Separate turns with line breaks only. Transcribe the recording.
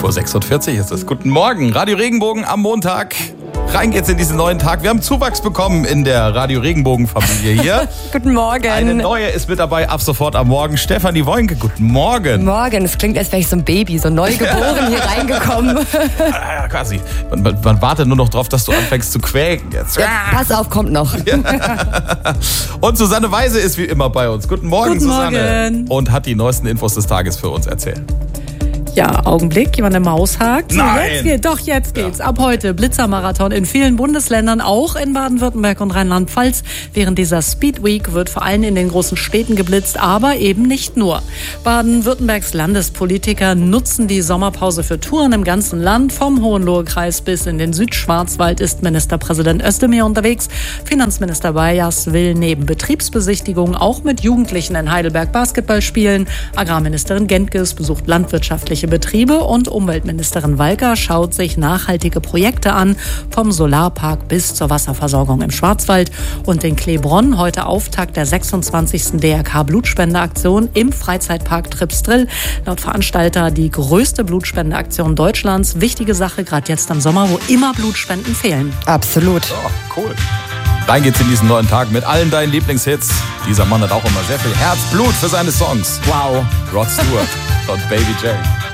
5:46 Uhr ist es. Guten Morgen, Radio Regenbogen am Montag. Rein geht's in diesen neuen Tag. Wir haben Zuwachs bekommen in der Radio Regenbogen-Familie hier.
Guten Morgen.
Eine neue ist mit dabei, ab sofort am Morgen. Stefanie Woinke, guten Morgen.
Morgen, es klingt, als wäre ich so ein Baby, so neugeboren hier reingekommen.
Ja, quasi. Man wartet nur noch drauf, dass du anfängst zu quäken jetzt.
Ja, pass auf, kommt noch.
Und Susanne Weise ist wie immer bei uns. Guten Morgen,
Guten
Susanne.
Morgen.
Und hat die neuesten Infos des Tages für uns erzählt.
Ja, Augenblick, jemand im Maus hakt. So,
Nein.
Jetzt geht's. Ab heute Blitzermarathon in vielen Bundesländern, auch in Baden-Württemberg und Rheinland-Pfalz. Während dieser Speed Week wird vor allem in den großen Städten geblitzt, aber eben nicht nur. Baden-Württembergs Landespolitiker nutzen die Sommerpause für Touren im ganzen Land. Vom Hohenlohe-Kreis bis in den Südschwarzwald ist Ministerpräsident Özdemir unterwegs. Finanzminister Bayers will neben Betriebsbesichtigungen auch mit Jugendlichen in Heidelberg Basketball spielen. Agrarministerin Gentges besucht landwirtschaftliche Betriebe und Umweltministerin Walker schaut sich nachhaltige Projekte an, vom Solarpark bis zur Wasserversorgung im Schwarzwald. Und in Kleebronn heute Auftakt der 26. DRK-Blutspendeaktion im Freizeitpark Tripsdrill. Laut Veranstalter die größte Blutspendeaktion Deutschlands. Wichtige Sache, gerade jetzt im Sommer, wo immer Blutspenden fehlen.
Absolut.
Oh, cool. Rein geht's in diesen neuen Tag mit allen deinen Lieblingshits. Dieser Mann hat auch immer sehr viel Herzblut für seine Songs.
Wow.
Rod Stewart und Baby J.